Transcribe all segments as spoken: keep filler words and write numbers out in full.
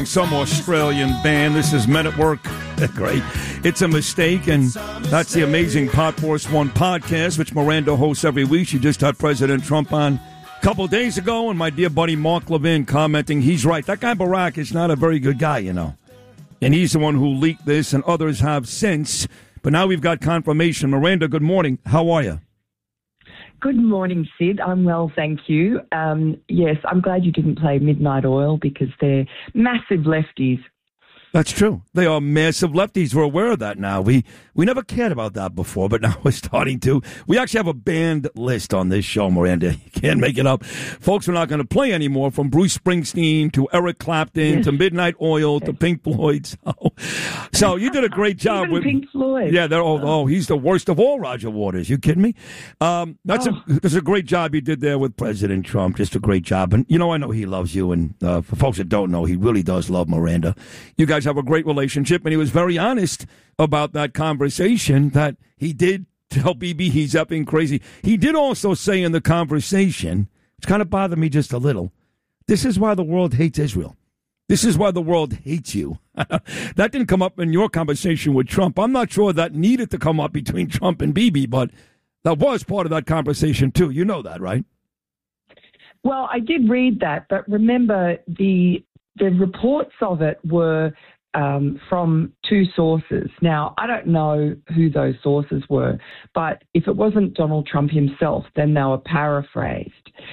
using some Australian band. This is Men at Work. Great. It's a Mistake, and that's the amazing Pod Force One podcast, which Miranda hosts every week. She just had President Trump on a couple days ago, and my dear buddy Mark Levin commenting, he's right. That guy Barack is not a very good guy, you know. And he's the one who leaked this, and others have since. But now we've got confirmation. Miranda, good morning. How are you? Good morning, Sid. I'm well, thank you. Um, yes, I'm glad you didn't play Midnight Oil because they're massive lefties. That's true. They are massive lefties. We're aware of that now. We we never cared about that before, but now we're starting to. We actually have a banned list on this show, Miranda. You can't make it up. Folks, we're not going to play anymore, from Bruce Springsteen to Eric Clapton Yes. to Midnight Oil to Pink Floyd. So, so you did a great job. Even with Pink Floyd. Yeah, they're oh, oh, he's the worst of all, Roger Waters. You kidding me? Um, that's Oh. a that's a great job you did there with President Trump. Just a great job. And, you know, I know he loves you. And uh, for folks that don't know, he really does love Miranda. You guys have a great relationship. And he was very honest about that conversation that he did tell B B he's effing crazy. He did also say in the conversation, which kind of bothered me just a little, this is why the world hates Israel. This is why the world hates you. That didn't come up in your conversation with Trump. I'm not sure that needed to come up between Trump and Bibi, but that was part of that conversation, too. You know that, right? Well, I did read that, but remember the the reports of it were um, from two sources. Now, I don't know who those sources were, but if it wasn't Donald Trump himself, then they were paraphrased.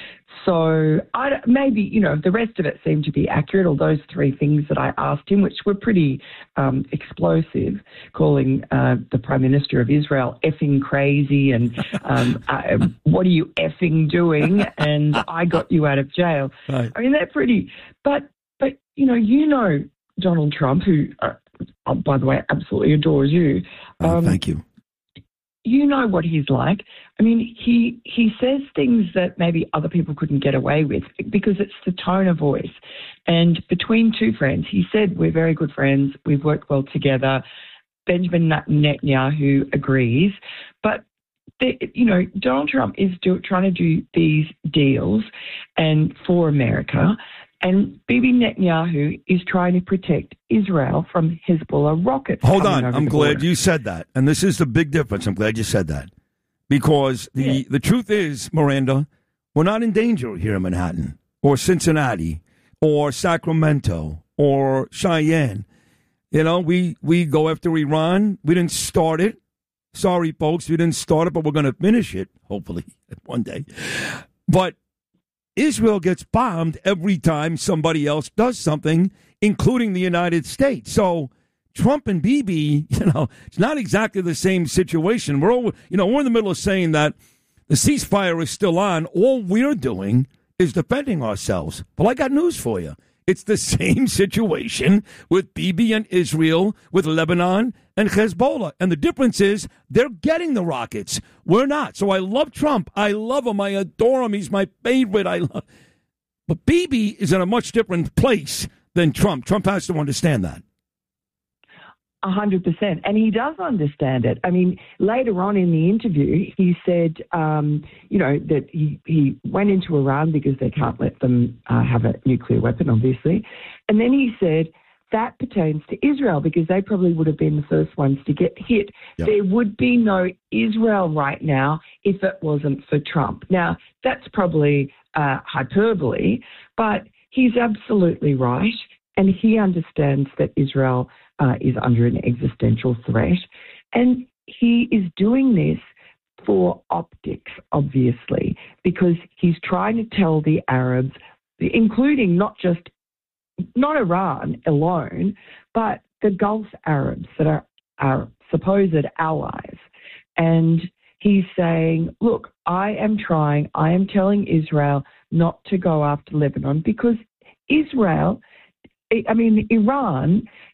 So I, don't- maybe, you know, the rest of it seemed to be accurate, or those three things that I asked him, which were pretty um, explosive, calling uh, the Prime Minister of Israel effing crazy and um, uh, what are you effing doing? And I got you out of jail. Right. I mean, they're pretty, but, but you know, you know Donald Trump, who, uh, oh, by the way, absolutely adores you. Oh, Um, thank you. you know what he's like. I mean, he he says things that maybe other people couldn't get away with because it's the tone of voice. And between two friends, he said, we're very good friends, we've worked well together. Benjamin Netanyahu agrees. But, they, you know, Donald Trump is do, trying to do these deals and for America. And Bibi Netanyahu is trying to protect Israel from Hezbollah rockets. Hold coming on. over I'm the glad border. you said that. And this is the big difference. I'm glad you said that. Because the, Yeah. the truth is, Miranda, we're not in danger here in Manhattan or Cincinnati or Sacramento or Cheyenne. You know, we, we go after Iran. We didn't start it. Sorry, folks, we didn't start it, but we're going to finish it, hopefully, one day. But Israel gets bombed every time somebody else does something, including the United States. So Trump and Bibi, you know, it's not exactly the same situation. We're all, you know, we're in the middle of saying that the ceasefire is still on. All we're doing is defending ourselves. Well, I got news for you. It's the same situation with Bibi and Israel, with Lebanon and Hezbollah. And the difference is they're getting the rockets. We're not. So I love Trump. I love him. I adore him. He's my favorite. I love. But Bibi is in a much different place than Trump. Trump has to understand that. A hundred percent. And he does understand it. I mean, later on in the interview, he said, um, you know, that he, he went into Iran because they can't let them uh, have a nuclear weapon, obviously. And then he said that pertains to Israel because they probably would have been the first ones to get hit. Yep. There would be no Israel right now if it wasn't for Trump. Now, that's probably uh, hyperbole, but he's absolutely right. And he understands that Israel Uh, is under an existential threat. And he is doing this for optics, obviously, because he's trying to tell the Arabs, including not just, not Iran alone, but the Gulf Arabs that are our supposed allies. And he's saying, look, I am trying, I am telling Israel not to go after Lebanon because Israel, I mean, Iran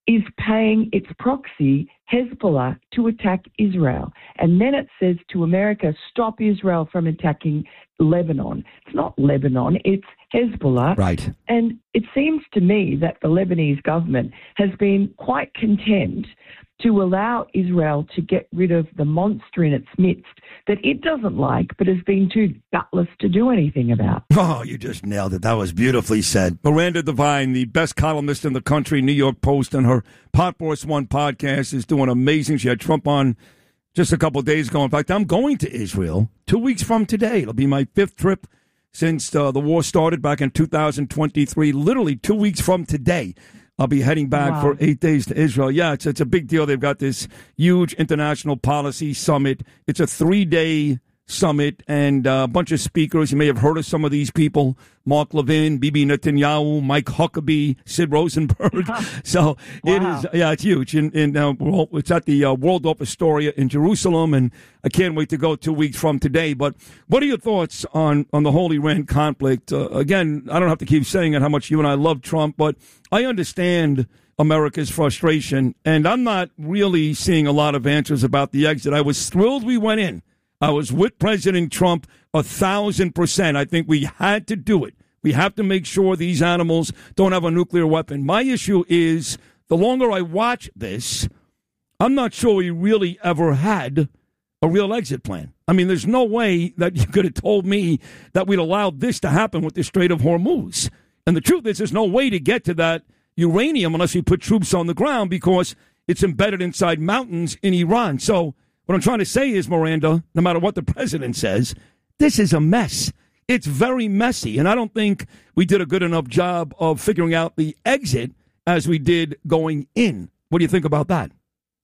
is paying its proxy, Hezbollah, to attack Israel. And then it says to America, stop Israel from attacking Lebanon. It's not Lebanon, it's Hezbollah. Right. And it seems to me that the Lebanese government has been quite content to allow Israel to get rid of the monster in its midst that it doesn't like, but has been too gutless to do anything about. Oh, you just nailed it. That was beautifully said. Miranda Devine, the best columnist in the country, New York Post, and her Pot Force One podcast is doing amazing. She had Trump on just a couple of days ago. In fact, I'm going to Israel two weeks from today. It'll be my fifth trip since uh, the war started back in two thousand twenty-three, literally two weeks from today. I'll be heading back wow. for eight days to Israel. Yeah, it's it's a big deal. They've got this huge international policy summit. It's a three-day summit and a bunch of speakers. You may have heard of some of these people: Mark Levin, Bibi Netanyahu, Mike Huckabee, Sid Rosenberg. so wow. it is, yeah, it's huge. And, and uh, it's at the uh, Waldorf Astoria in Jerusalem, and I can't wait to go two weeks from today. But what are your thoughts on, on the whole Iran conflict? Uh, again, I don't have to keep saying it, how much you and I love Trump, but I understand America's frustration, and I'm not really seeing a lot of answers about the exit. I was thrilled we went in. I was with President Trump a thousand percent. I think we had to do it. We have to make sure these animals don't have a nuclear weapon. My issue is the longer I watch this, I'm not sure we really ever had a real exit plan. I mean, there's no way that you could have told me that we'd allowed this to happen with the Strait of Hormuz. And the truth is, there's no way to get to that uranium unless we put troops on the ground because it's embedded inside mountains in Iran. So what I'm trying to say is, Miranda, no matter what the president says, this is a mess. It's very messy, and I don't think we did a good enough job of figuring out the exit as we did going in. What do you think about that?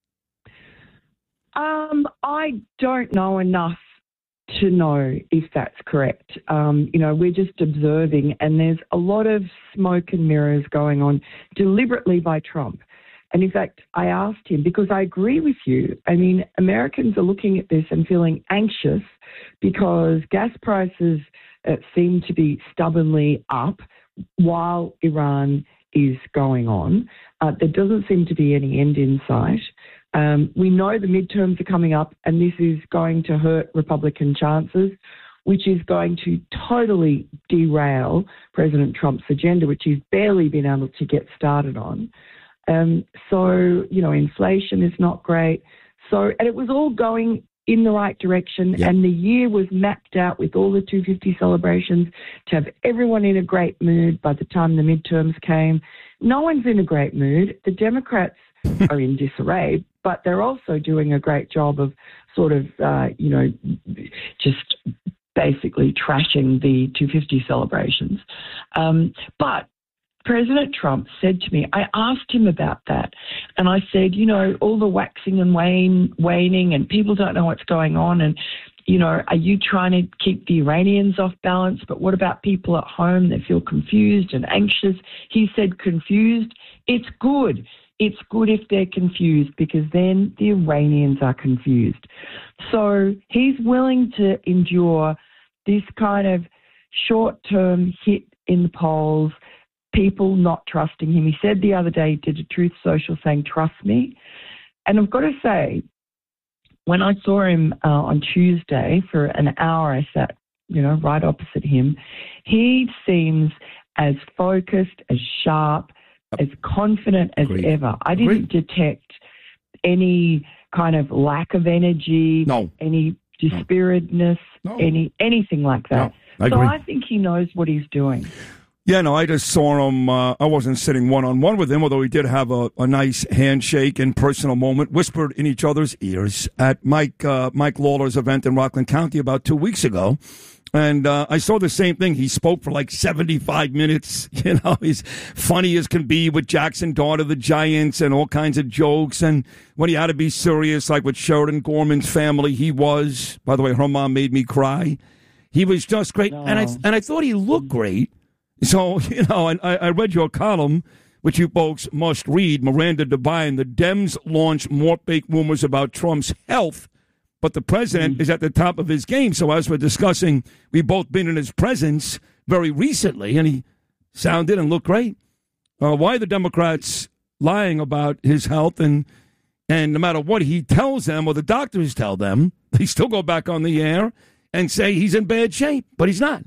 Um, I don't know enough to know if that's correct. Um, you know, we're just observing, and there's a lot of smoke and mirrors going on deliberately by Trump. And in fact, I asked him, because I agree with you. I mean, Americans are looking at this and feeling anxious because gas prices uh, seem to be stubbornly up while Iran is going on. Uh, there doesn't seem to be any end in sight. Um, we know the midterms are coming up, and this is going to hurt Republican chances, which is going to totally derail President Trump's agenda, which he's barely been able to get started on. Um, so, you know, inflation is not great. So, and it was all going in the right direction. Yep. And the year was mapped out with all the two fifty celebrations to have everyone in a great mood by the time the midterms came. No one's in a great mood. The Democrats are in disarray, but they're also doing a great job of sort of, uh, you know, just basically trashing the two fifty celebrations. Um, but President Trump said to me, I asked him about that, and I said, you know, all the waxing and wane, waning and people don't know what's going on, and, you know, are you trying to keep the Iranians off balance? But what about people at home that feel confused and anxious? He said, confused? It's good. It's good if they're confused because then the Iranians are confused. So he's willing to endure this kind of short-term hit in the polls, people not trusting him. He said the other day, he did a Truth Social saying, trust me. And I've got to say, when I saw him uh, on Tuesday for an hour, I sat, you know, right opposite him. He seems as focused, as sharp, as confident as Agreed. ever. I didn't Agreed. detect any kind of lack of energy, no. any dispiritedness, no. any anything like that. No. I so agree. I think he knows what he's doing. Yeah, no, I just saw him. Uh, I wasn't sitting one-on-one with him, although he did have a, a nice handshake and personal moment, whispered in each other's ears at Mike uh, Mike Lawler's event in Rockland County about two weeks ago. And uh, I saw the same thing. He spoke for like seventy-five minutes. You know, he's funny as can be with Jackson Dart of the Giants and all kinds of jokes. And when he had to be serious, like with Sheridan Gorman's family, he was. By the way, her mom made me cry. He was just great. No. And I and I thought he looked great. So, you know, and I, I read your column, which you folks must read, Miranda Devine. The Dems launch more fake rumors about Trump's health, but the president mm. is at the top of his game. So as we're discussing, we've both been in his presence very recently, and he sounded and looked great. Uh, why are the Democrats lying about his health, and and no matter what he tells them or the doctors tell them, they still go back on the air and say he's in bad shape, but he's not.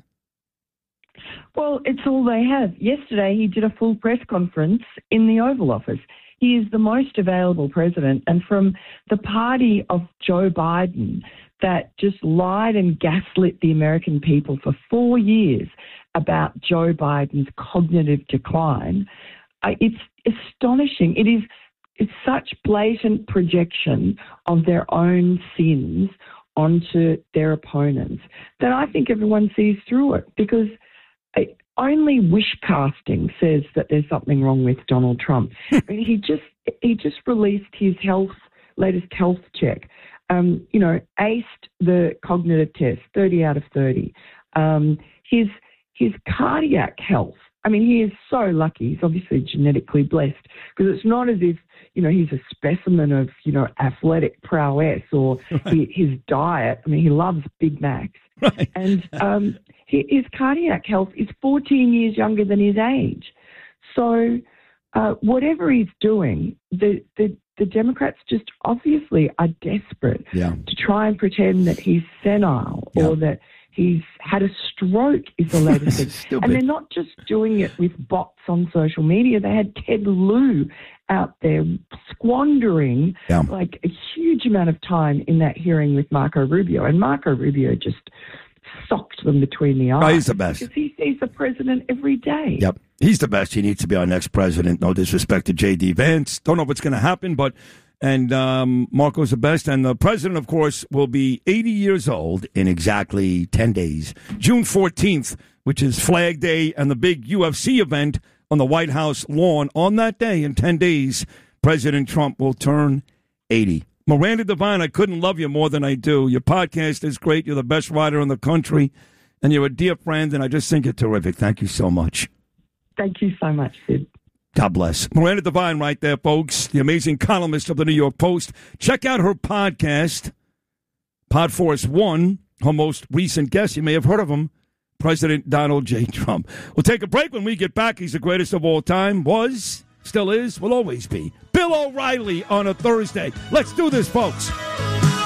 Well, it's all they have. Yesterday, he did a full press conference in the Oval Office. He is the most available president, and from the party of Joe Biden that just lied and gaslit the American people for four years about Joe Biden's cognitive decline, uh, it's astonishing. It is it's such blatant projection of their own sins onto their opponents that I think everyone sees through it, because only wish casting says that there's something wrong with Donald Trump. I mean, he just he just released his health latest health check. Um, you know, aced the cognitive test, thirty out of thirty. Um, his his cardiac health. I mean, he is so lucky. He's obviously genetically blessed, because it's not as if, you know, he's a specimen of, you know, athletic prowess or right. he, his diet. I mean, he loves Big Macs. Right. And um, he, his cardiac health is fourteen years younger than his age. So uh, whatever he's doing, the, the, the Democrats just obviously are desperate yeah. to try and pretend that he's senile yeah. or that he's had a stroke is the latest thing. And they're not just doing it with bots on social media. They had Ted Lieu out there squandering yeah. like a huge amount of time in that hearing with Marco Rubio. And Marco Rubio just socked them between the eyes. Oh, he's the best. Because he sees the president every day. Yep. He's the best. He needs to be our next president. No disrespect to J D Vance. Don't know what's going to happen, but... And um, Marco's the best. And the president, of course, will be eighty years old in exactly ten days. June fourteenth, which is Flag Day and the big U F C event on the White House lawn. On that day, in ten days, President Trump will turn eighty. Miranda Devine, I couldn't love you more than I do. Your podcast is great. You're the best writer in the country. And you're a dear friend, and I just think you're terrific. Thank you so much. Thank you so much, Sid. God bless. Miranda Devine right there, folks, the amazing columnist of the New York Post. Check out her podcast, Podforce One, her most recent guest. You may have heard of him, President Donald J. Trump. We'll take a break. When we get back, he's the greatest of all time. Was, still is, will always be. Bill O'Reilly on a Thursday. Let's do this, folks.